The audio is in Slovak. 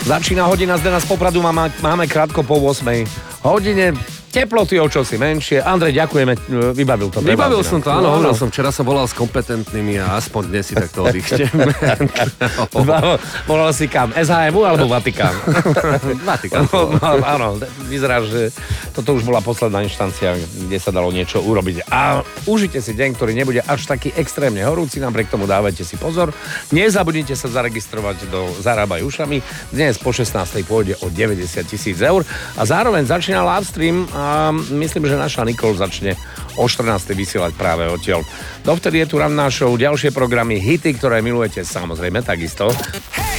Začína hodina z z Popradu, máme krátko po 8 hodine. Teploty o čosi menšie. Andrej, ďakujeme, vybavil to. Vybavil som to, áno, hovoril som. Včera som volal s kompetentnými a aspoň dnes si takto oddychteme. Volal si kam? SHMU alebo Vatikán? Vatikán. Áno, vyzerá, že toto už bola posledná inštancia, kde sa dalo niečo urobiť. A užite si deň, ktorý nebude až taký extrémne horúci, napriek tomu dávajte si pozor. Nezabudnite sa zaregistrovať do Zarábaj ušami. Dnes po 16. pôjde o 90 000 eur a zároveň začína live stream a myslím, že naša Nikol začne o 14. vysielať práve odtiaľ. Dovtedy je tu Ranná show, ďalšie programy, hity, ktoré milujete samozrejme takisto. Hey!